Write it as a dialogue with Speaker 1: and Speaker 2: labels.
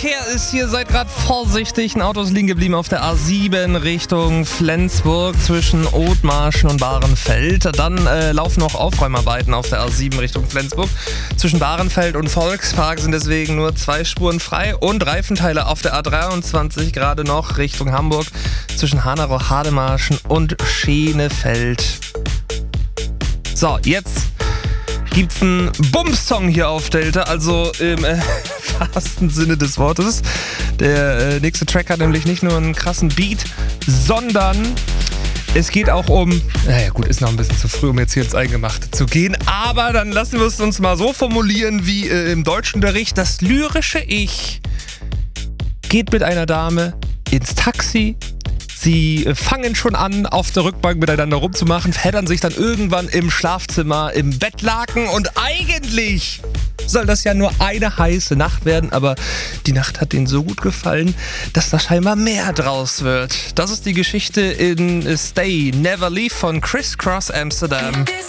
Speaker 1: Verkehr ist hier, seid gerade vorsichtig. Ein Auto ist liegen geblieben auf der A7 Richtung Flensburg zwischen Othmarschen und Bahrenfeld. Dann laufen noch Aufräumarbeiten auf der A7 Richtung Flensburg. Zwischen Bahrenfeld und Volkspark sind deswegen nur 2 Spuren frei. Und Reifenteile auf der A23 gerade noch Richtung Hamburg zwischen Hanau, Hademarschen und Schenefeld. So, jetzt gibt's einen Bums-Song hier auf Delta, also im wahrsten Sinne des Wortes. Der nächste Track hat nämlich nicht nur einen krassen Beat, sondern es geht auch um, naja gut, ist noch ein bisschen zu früh, um jetzt hier ins Eingemachte zu gehen, aber dann lassen wir es uns mal so formulieren wie im Deutschunterricht. Das lyrische Ich geht mit einer Dame ins Taxi. Sie fangen schon an, auf der Rückbank miteinander rumzumachen, fäddern sich dann irgendwann im Schlafzimmer, im Bettlaken und eigentlich soll das ja nur eine heiße Nacht werden, aber die Nacht hat denen so gut gefallen, dass da scheinbar mehr draus wird. Das ist die Geschichte in Stay Never Leave von Criss Cross Amsterdam.